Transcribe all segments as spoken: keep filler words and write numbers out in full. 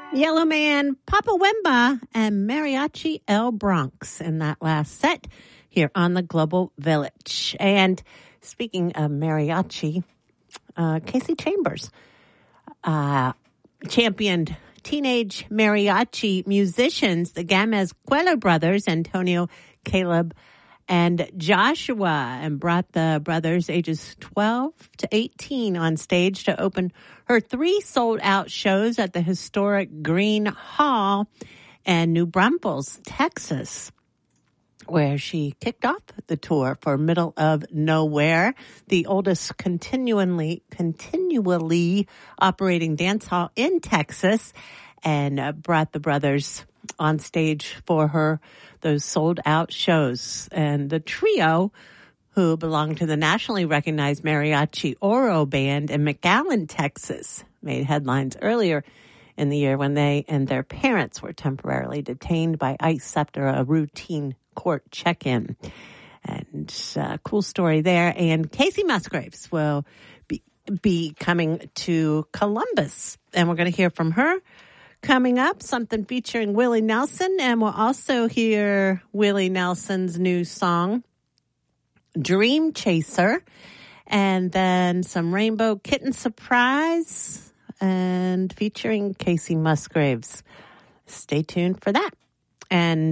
Yellow Man, Papa Wemba, and Mariachi El Bronx in that last set here on the Global Village. And speaking of mariachi, uh, Casey Chambers uh, championed teenage mariachi musicians, the Gamezquelo brothers, Antonio, Caleb, and Joshua, and brought the brothers ages twelve to eighteen on stage to open her three sold-out shows at the historic Green Hall in New Braunfels, Texas, where she kicked off the tour for Middle of Nowhere, the oldest continually, continually operating dance hall in Texas, and uh, brought the brothers on stage for her those sold-out shows. And the trio, who belong to the nationally recognized Mariachi Oro Band in McAllen, Texas, made headlines earlier in the year when they and their parents were temporarily detained by ICE after a routine court check-in. And uh, cool story there. And Casey Musgraves will be, be coming to Columbus, and we're going to hear from her coming up, something featuring Willie Nelson, and we'll also hear Willie Nelson's new song, Dream Chaser, and then some Rainbow Kitten Surprise, and featuring Casey Musgraves. Stay tuned for that. And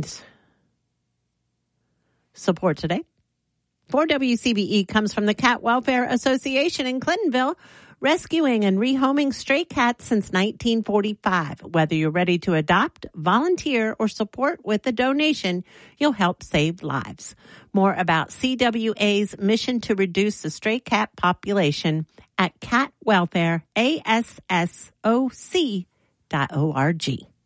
support today for W C B E comes from the Cat Welfare Association in Clintonville, rescuing and rehoming stray cats since nineteen forty-five. Whether you're ready to adopt, volunteer, or support with a donation, you'll help save lives. More about C W A's mission to reduce the stray cat population at cat welfare a s s o c dot org.